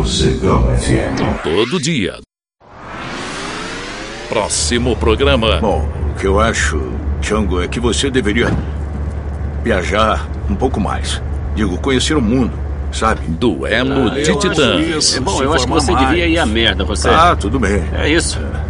Morcegão FM. Todo dia. Próximo programa. Bom, o que eu acho, Django, é que você deveria viajar um pouco mais. Digo, conhecer o mundo, sabe? Duelo de Titãs. Bom, eu acho que você devia ir à merda, você. Ah, tudo bem. É isso.